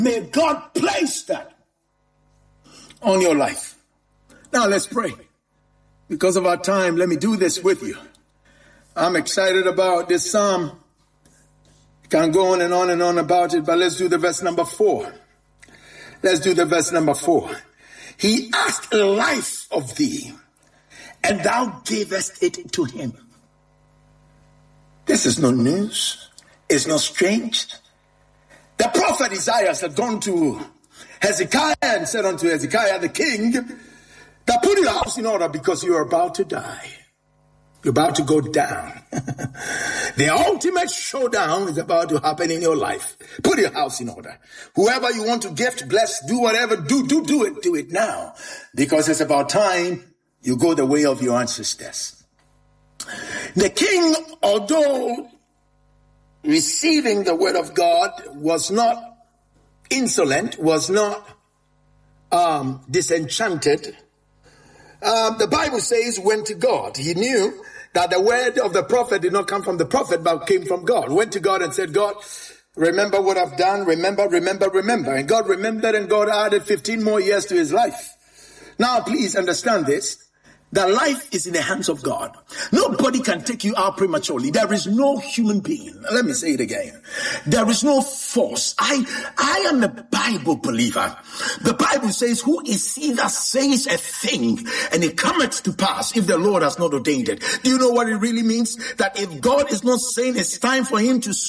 May God place that on your life. Now let's pray. Because of our time, let me do this with you. I'm excited about this psalm. Can't go on and on and on about it, but let's do the verse number 4. Let's do the verse number 4. He asked life of thee, and thou gavest it to him. This is no news. It's not strange. The prophet Isaiah had gone to Hezekiah and said unto Hezekiah the king, that put your house in order because you are about to die. You're about to go down. The ultimate showdown is about to happen in your life. Put your house in order. Whoever you want to gift, bless, do whatever, do it now. Because it's about time you go the way of your ancestors. The king, although receiving the word of God, was not insolent, was not disenchanted. The Bible says went to God. He knew that the word of the prophet did not come from the prophet, but came from God. Went to God and said, God, remember what I've done. Remember. And God remembered, and God added 15 more years to his life. Now, please understand this. That life is in the hands of God. Nobody can take you out prematurely. There is no human being. Let me say it again. There is no force. I am a Bible believer. The Bible says, who is he that says a thing and it cometh to pass if the Lord has not ordained it? Do you know what it really means? That if God is not saying it's time for him to